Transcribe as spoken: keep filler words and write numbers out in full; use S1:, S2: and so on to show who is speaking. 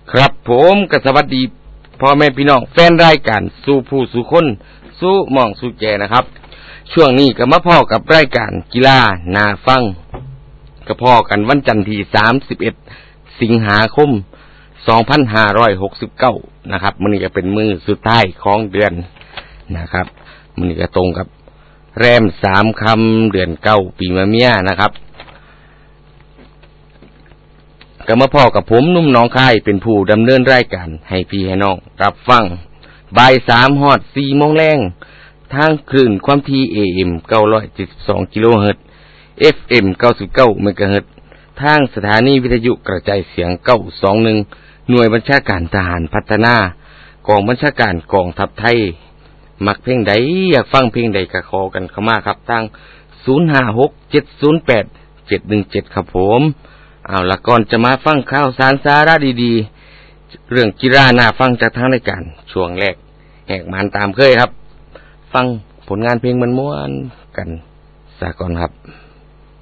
S1: ครับผมก็สวัสดีพ่อแม่พี่น้องแฟนรายการสู่ผู้สู่คนสู่หม่องสู่แจนะครับช่วงนี้ก็มาพ่อกับรายการกีฬาน่าฟังก็พ่อกันวันจันทร์ที่สามสิบเอ็ดสิงหาคมสองพันห้าร้อยหกสิบเก้านะครับมื้อนี้ก็เป็นมื้อสุดท้ายของเดือนนะครับมื้อนี้ก็ตรงกับแรมสามค่ำเดือนเก้าปีมะเมียนะครับก็มาพ่อกับผมนุ่มน้องค่ายเป็นผู้ดำเนินรายการให้พี่ให้น้องรับฟังบ่ายสามฮอดสี่โมงแรงทางคลื่นความถี่ เอ เอ็ม เก้าร้อยเจ็ดสิบสองกิโลเฮิรตซ์ เอฟ เอ็ม เก้าสิบเก้าเมกะเฮิรตซ์ทางสถานีวิทยุกระจายเสียงเก้าสองหนึ่งหน่วยบัญชาการทหารพัฒนากองบัญชาการกองทัพไทยมักเพลงใดอยากฟังเพลงใดก็ขอกันเข้ามาครับทางศูนย์ ห้า หก เจ็ด ศูนย์ แปด เจ็ด หนึ่ง เจ็ดครับผมเอาละก่อนจะมาฟังข่าวสารสาระดีๆเรื่องกีฬาน่าฟังจากทางรายการช่วงแรกแหกมันตามเคยครับฟังผลงานเพลงมันม่วนกันสากลครับ